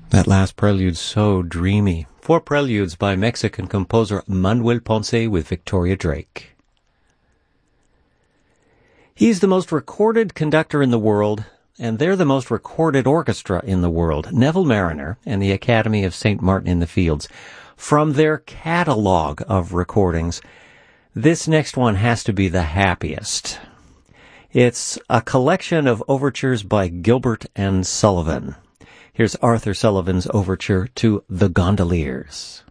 That last prelude, so dreamy. 4 preludes by Mexican composer Manuel Ponce with Victoria Drake. He's the most recorded conductor in the world, and they're the most recorded orchestra in the world, Neville Marriner and the Academy of St. Martin-in-the-Fields. From their catalog of recordings, this next one has to be the happiest. It's a collection of overtures by Gilbert and Sullivan. Here's Arthur Sullivan's overture to The Gondoliers.